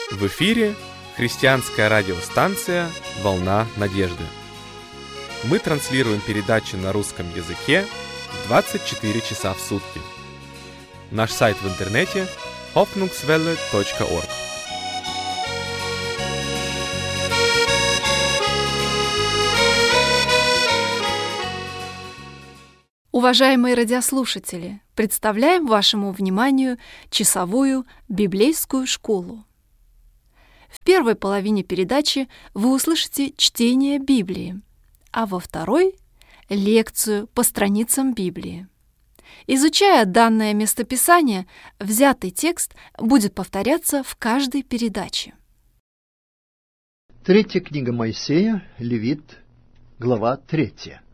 В эфире христианская радиостанция «Волна надежды». Мы транслируем передачи на русском языке 24 часа в сутки. Наш сайт в интернете hoffnungswelle.org. Уважаемые радиослушатели, представляем вашему вниманию часовую библейскую школу. В первой половине передачи вы услышите чтение Библии, а во второй – лекцию по страницам Библии. Изучая данное местописание, взятый текст будет повторяться в каждой передаче. Третья книга Моисея, Левит, глава 3.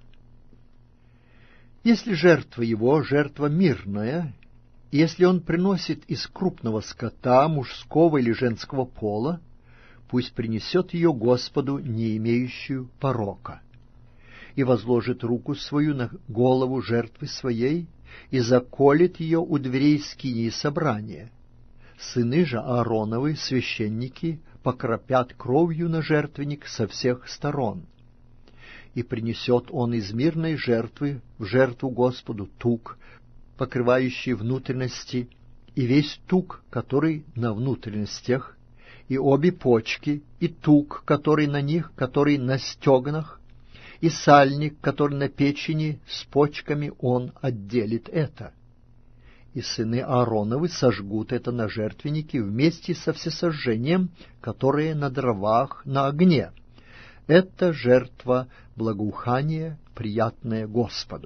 Если жертва его жертва мирная, и если он приносит из крупного скота, мужского или женского пола, пусть принесет ее Господу, не имеющую порока, и возложит руку свою на голову жертвы своей, и заколет ее у дверей скинии собрания. Сыны же Аароновы, священники, покропят кровью на жертвенник со всех сторон. И принесет он из мирной жертвы в жертву Господу тук, покрывающий внутренности, и весь тук, который на внутренностях, и обе почки, и тук, который на них, который на стегнах, и сальник, который на печени, с почками он отделит это. И сыны Аароновы сожгут это на жертвеннике вместе со всесожжением, которое на дровах, на огне. Это жертва благоухания, приятная Господу.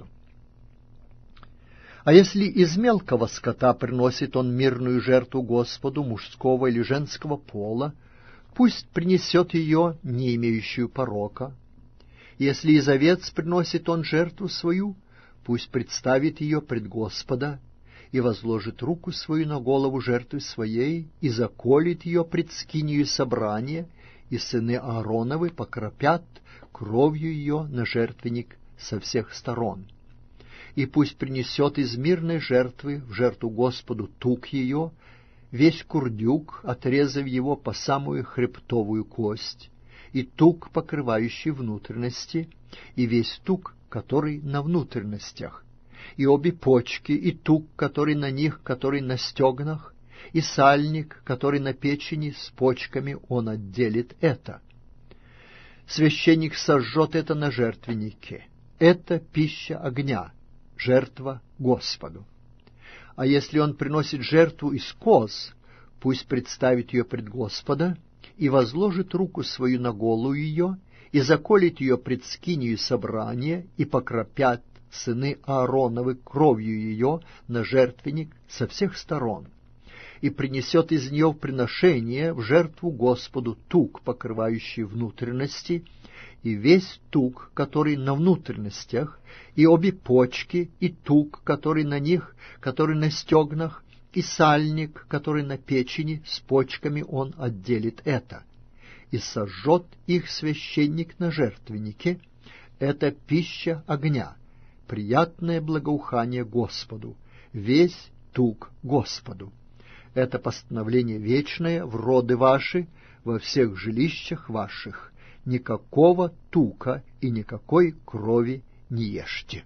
А если из мелкого скота приносит он мирную жертву Господу, мужского или женского пола, пусть принесет ее, не имеющую порока. Если из овец приносит он жертву свою, пусть представит ее пред Господа, и возложит руку свою на голову жертвы своей, и заколет ее пред скинию собрания, и сыны Аароновы покропят кровью ее на жертвенник со всех сторон. И пусть принесет из мирной жертвы в жертву Господу тук ее, весь курдюк, отрезав его по самую хребтовую кость, и тук, покрывающий внутренности, и весь тук, который на внутренностях, и обе почки, и тук, который на них, который на стегнах, и сальник, который на печени, с почками он отделит это. Священник сожжет это на жертвеннике. Это пища огня, жертва Господу. А если он приносит жертву из коз, пусть представит ее пред Господа, и возложит руку свою на голову ее, и заколет ее пред скинию собрания, и покропят сыны Аароновы кровью ее на жертвенник со всех сторон. И принесет из нее в приношение в жертву Господу тук, покрывающий внутренности, и весь тук, который на внутренностях, и обе почки, и тук, который на них, который на стегнах, и сальник, который на печени, с почками он отделит это. И сожжет их священник на жертвеннике. Это пища огня, приятное благоухание Господу, весь тук Господу. Это постановление вечное в роды ваши, во всех жилищах ваших. Никакого тука и никакой крови не ешьте.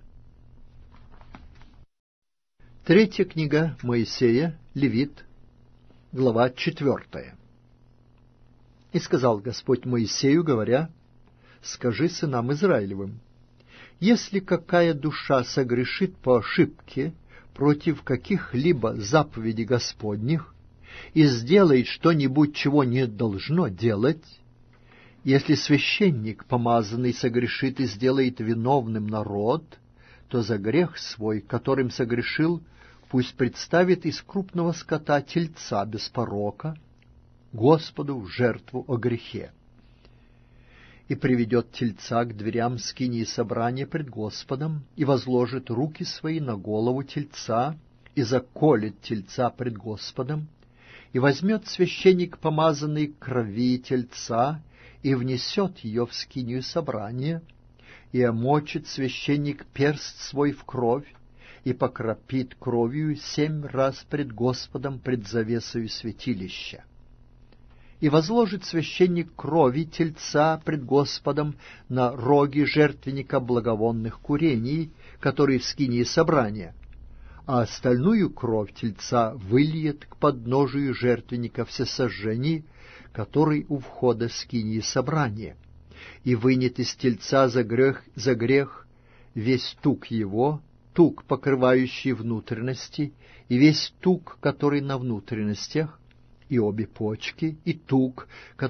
Третья книга Моисея, Левит, глава 4. И сказал Господь Моисею, говоря: «Скажи сынам Израилевым, если какая душа согрешит по ошибке против каких-либо заповедей Господних и сделает что-нибудь, чего не должно делать, если священник, помазанный, согрешит и сделает виновным народ, то за грех свой, которым согрешил, пусть представит из крупного скота тельца без порока Господу в жертву о грехе. И приведет тельца к дверям скинии собрания пред Господом, и возложит руки свои на голову тельца, и заколет тельца пред Господом, и возьмет священник помазанный крови тельца, и внесет ее в скинию собрания, и омочит священник перст свой в кровь, и покропит кровью 7 раз пред Господом пред завесою святилища. И возложит священник крови тельца пред Господом на роги жертвенника благовонных курений, который в скинии собрания, а остальную кровь тельца выльет к подножию жертвенника всесожжений, который у входа скинии собрания, и вынет из тельца за грех весь тук его, тук, покрывающий внутренности, и весь тук, который на внутренностях, и обе почки, и тук, который